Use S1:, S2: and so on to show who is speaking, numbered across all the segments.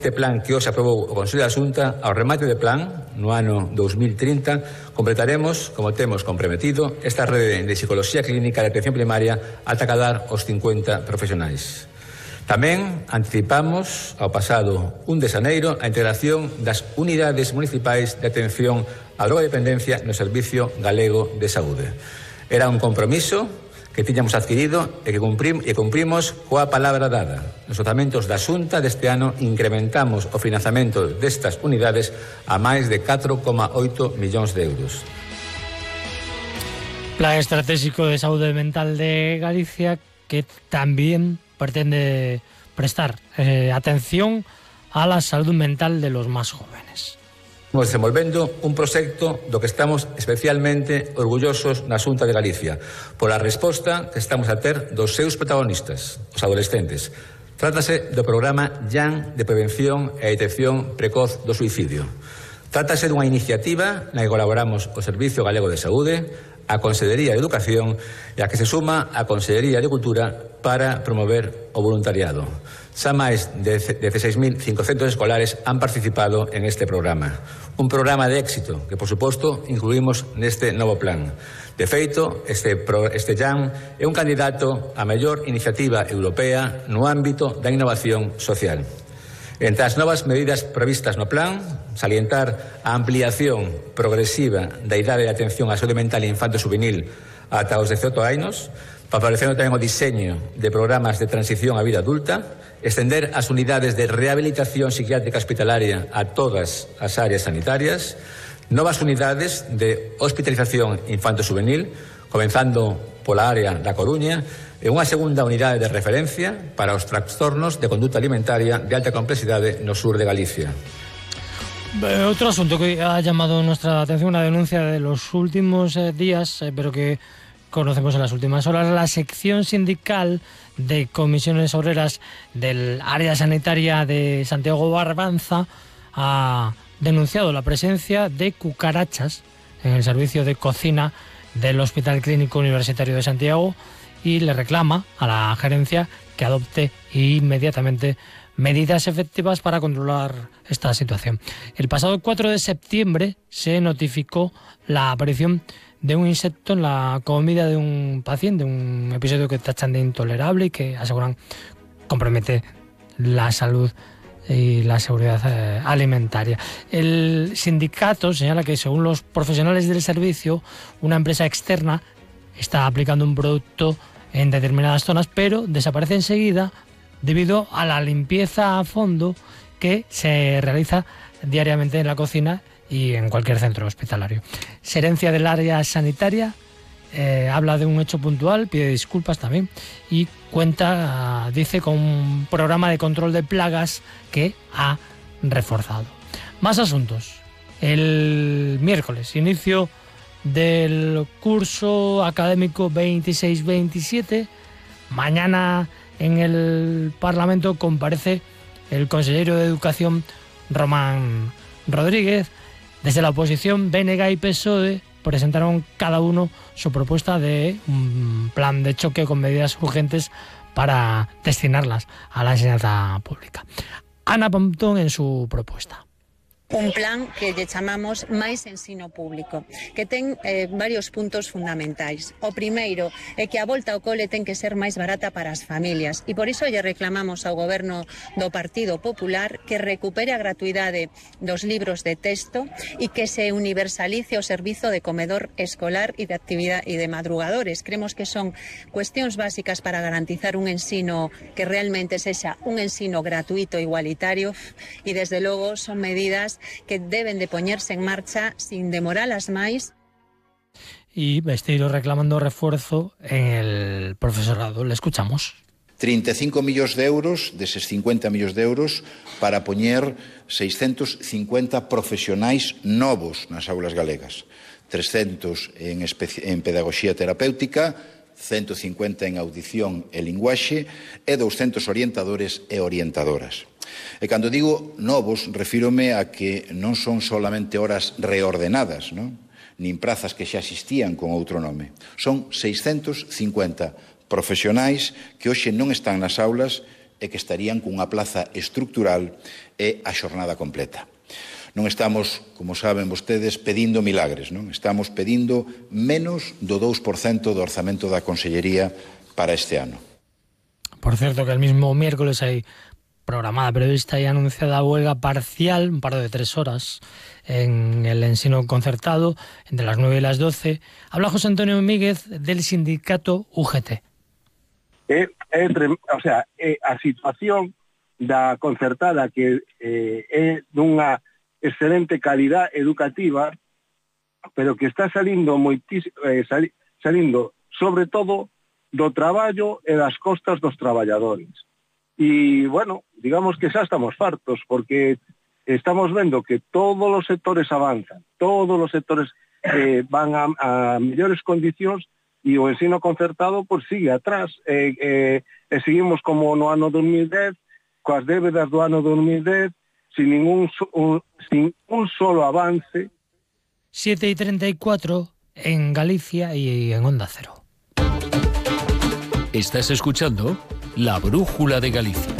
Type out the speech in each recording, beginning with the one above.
S1: Este plan que hoxe aprobou o Consello da Xunta, ao remate de plan, no ano 2030, completaremos, como temos comprometido, esta rede de psicología clínica de atención primaria ata cadar os 50 profesionais. Tamén anticipamos ao pasado 1 de xaneiro a integración das unidades municipais de atención á drogodependencia no Servicio Galego de Saúde. Era un compromiso que tiñamos adquirido e que cumprimos coa palabra dada. Nos orzamentos da Xunta deste ano incrementamos o financiamento destas unidades a máis de 4,8 millóns de euros.
S2: Plan Estratégico de Saúde Mental de Galicia que tamén pretende prestar atención a la salud mental de los más jóvenes.
S1: Estamos desenvolvendo un proxecto do que estamos especialmente orgullosos na Xunta de Galicia pola resposta que estamos a ter dos seus protagonistas, os adolescentes. Trátase do programa JAN de prevención e detección precoz do suicidio. Trátase dunha iniciativa na que colaboramos o Servicio Galego de Saúde, a Consellería de Educación e a que se suma a Consellería de Cultura para promover o voluntariado. Xa máis de 16.500 escolares han participado en este programa. Un programa de éxito que, por suposto, incluímos neste novo plan. De feito, este JAN é un candidato a mellor iniciativa europea no ámbito da innovación social. Entre as novas medidas previstas no plan, salientar a ampliación progresiva da idade de atención á saúde mental infanto-juvenil ata os 18 anos, favorecendo tamén o diseño de programas de transición á vida adulta, estender as unidades de rehabilitación psiquiátrica hospitalaria a todas as áreas sanitarias, novas unidades de hospitalización infanto-juvenil, comenzando pola área da Coruña, e unha segunda unidade de referencia para os trastornos de conduta alimentaria de alta complexidade no sur de Galicia.
S2: Otro asunto que ha llamado nuestra atención, una denuncia de los últimos días, pero que conocemos en las últimas horas. La sección sindical de comisiones obreras del área sanitaria de Santiago Barbanza ha denunciado la presencia de cucarachas en el servicio de cocina del Hospital Clínico Universitario de Santiago y le reclama a la gerencia que adopte inmediatamente medidas efectivas para controlar esta situación. El pasado 4 de septiembre se notificó la aparición de un insecto en la comida de un paciente, un episodio que tachan de intolerable y que aseguran compromete la salud y la seguridad alimentaria. El sindicato señala que, según los profesionales del servicio, una empresa externa está aplicando un producto en determinadas zonas, pero desaparece enseguida debido a la limpieza a fondo que se realiza diariamente en la cocina y en cualquier centro hospitalario. Gerencia del área sanitaria habla de un hecho puntual, pide disculpas también y cuenta, dice, con un programa de control de plagas que ha reforzado. Más asuntos. El miércoles, inicio del curso académico 26-27. Mañana en el Parlamento comparece el consejero de Educación, Román Rodríguez. Desde la oposición, BNG y PSOE presentaron cada uno su propuesta de un plan de choque con medidas urgentes para destinarlas a la enseñanza pública. Ana Pontón en su propuesta.
S3: Un plan que lle chamamos Máis Ensino Público, que ten varios puntos fundamentais. O primeiro é que a volta ao cole ten que ser máis barata para as familias e por iso lle reclamamos ao goberno do Partido Popular que recupere a gratuidade dos libros de texto e que se universalice o servizo de comedor escolar e de actividade e de madrugadores. Creemos que son cuestións básicas para garantizar un ensino que realmente sexa un ensino gratuito e igualitario e desde logo son medidas que deben de poñerse en marcha sin demoralas máis.
S2: Y Besteiro reclamando refuerzo en el profesorado. Le escuchamos.
S4: 35 millóns de euros, deses 50 millóns de euros, para poñer 650 profesionais novos nas aulas galegas. 300 en pedagogía terapéutica, 150 en audición e linguaxe e 200 orientadores e orientadoras. E cando digo novos, refírome a que non son solamente horas reordenadas, non? Nin prazas que xa existían con outro nome. Son 650 profesionais que hoxe non están nas aulas e que estarían cunha plaza estructural e a xornada completa. Non estamos, como saben vostedes, pedindo milagres, non? Estamos pedindo menos do 2% do orzamento da Consellería para este ano.
S2: Por cierto, que el mismo miércoles hay programada prevista y anunciada huelga parcial, un paro de 3 horas, en el ensino concertado, entre las 9 y las 12. Habla José Antonio Míguez del sindicato UGT.
S5: A situación da concertada que é dunha excelente calidad educativa, pero que está salindo salindo sobre todo do traballo e das costas dos traballadores. E, bueno, digamos que xa estamos fartos, porque estamos vendo que todos os sectores avanzan, todos os sectores van a mellores condicións, e o ensino concertado pues, sigue atrás. Seguimos como no ano 2010, coas débedas do ano 2010, sin un solo avance.
S2: 7:34 en Galicia y en Onda Cero.
S6: Estás escuchando La Brújula de Galicia.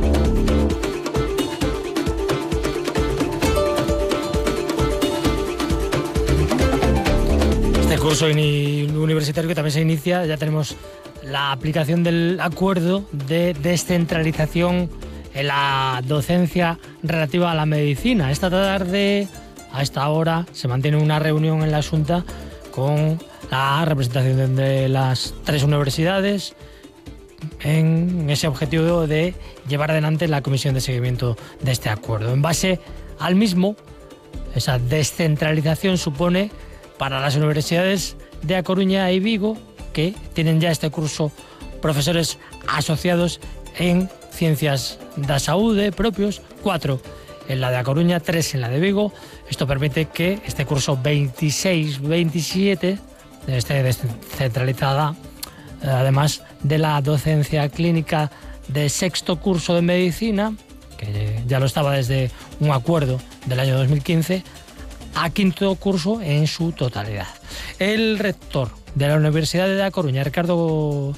S2: Este curso universitario que también se inicia, ya tenemos la aplicación del acuerdo de descentralización en la docencia relativa a la medicina. Esta tarde, a esta hora, se mantiene una reunión en la Xunta con la representación de las 3 universidades en ese objetivo de llevar adelante la comisión de seguimiento de este acuerdo. En base al mismo, esa descentralización supone para las universidades de A Coruña y Vigo, que tienen ya este curso profesores asociados en Ciencias da Saúde propios, 4 en la de A Coruña, 3 en la de Vigo. Esto permite que este curso 26-27 esté descentralizada, además de la docencia clínica de 6º curso de medicina, que ya lo estaba desde un acuerdo del año 2015, a 5º curso en su totalidad. El rector de la Universidad de A Coruña, Ricardo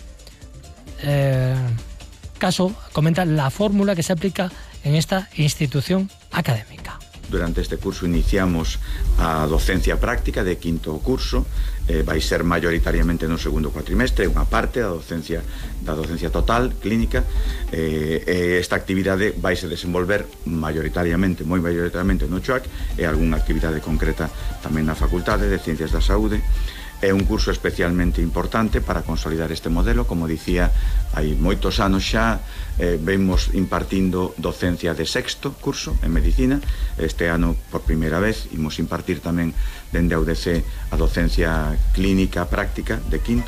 S2: Caso, comenta la fórmula que se aplica en esta institución académica.
S7: Durante este curso iniciamos a docencia práctica de 5º curso, vai ser maioritariamente no 2º cuatrimestre, unha parte da docencia total, clínica. Esta actividade vai se desenvolver maioritariamente, moi maioritariamente no CHOAC, e algunha actividade concreta tamén na Facultade de Ciencias da Saúde. É un curso especialmente importante para consolidar este modelo. Como dicía, hai moitos anos xa vemos impartindo docencia de 6º curso en medicina. Este ano, por primeira vez, imos impartir tamén dende a UDC a docencia clínica práctica de 5º.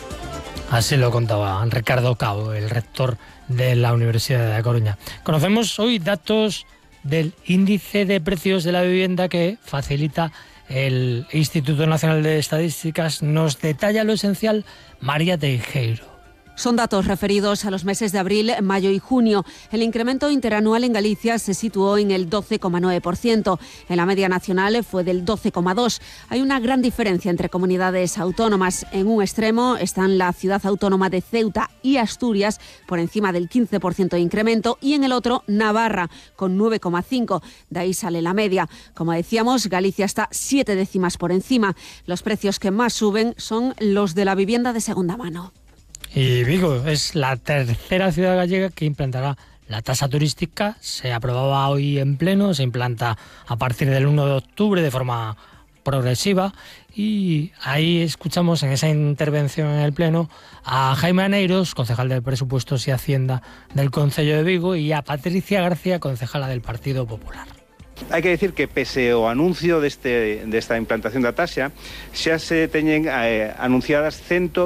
S2: Así lo contaba Ricardo Cao, el rector de la Universidad de A Coruña. Conocemos hoy datos del índice de precios de la vivienda que facilita el Instituto Nacional de Estadísticas. Nos detalla lo esencial María Teijeiro.
S8: Son datos referidos a los meses de abril, mayo y junio. El incremento interanual en Galicia se situó en el 12,9%. En la media nacional fue del 12,2%. Hay una gran diferencia entre comunidades autónomas. En un extremo están la ciudad autónoma de Ceuta y Asturias, por encima del 15% de incremento, y en el otro Navarra, con 9,5%. De ahí sale la media. Como decíamos, Galicia está 7 décimas por encima. Los precios que más suben son los de la vivienda de segunda mano.
S2: Y Vigo es la tercera ciudad gallega que implantará la tasa turística. Se aprobaba hoy en pleno, se implanta a partir del 1 de octubre de forma progresiva, y ahí escuchamos en esa intervención en el pleno a Jaime Aneiros, concejal de Presupuestos y Hacienda del Concello de Vigo, y a Patricia García, concejala del Partido Popular.
S9: Hai que decir que pese ao anuncio desta implantación da taxa, xa se teñen anunciadas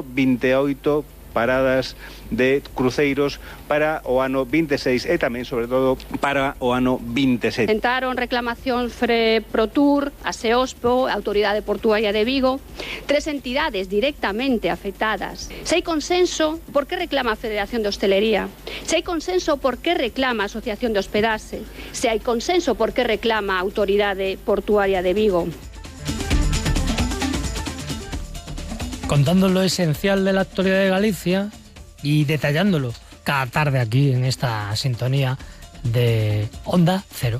S9: 128 paradas de cruceiros para o ano 26 e tamén, sobre todo, para o ano 27.
S10: Presentaron reclamacións Fre Protur, a Seospo, a Autoridade Portuaria de Vigo, 3 entidades directamente afectadas. Se hai consenso, por que reclama a Federación de Hostelería? Se hai consenso, por que reclama a Asociación de Hospedaxe? Se hai consenso, por que reclama a Autoridade Portuaria de Vigo?
S2: Contando lo esencial de la actualidad de Galicia y detallándolo cada tarde aquí en esta sintonía de Onda Cero.